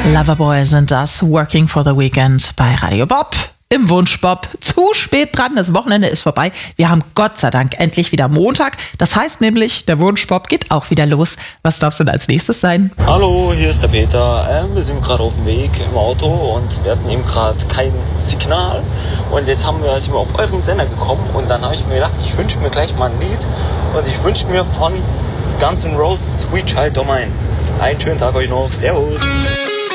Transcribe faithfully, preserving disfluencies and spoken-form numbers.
Loverboy sind das, Working for the Weekend bei Radio Bob. Im Wunschbob. Zu spät dran, das Wochenende ist vorbei. Wir haben Gott sei Dank endlich wieder Montag. Das heißt nämlich, der Wunschbob geht auch wieder los. Was darf es denn als nächstes sein? Hallo, hier ist der Peter. Ähm, wir sind gerade auf dem Weg im Auto und wir hatten eben gerade kein Signal. Und jetzt haben wir, sind wir auf euren Sender gekommen und dann habe ich mir gedacht, ich wünsche mir gleich mal ein Lied. Und ich wünsche mir von Guns N' Roses Sweet Child O' Mine. Einen schönen Tag euch noch. Servus.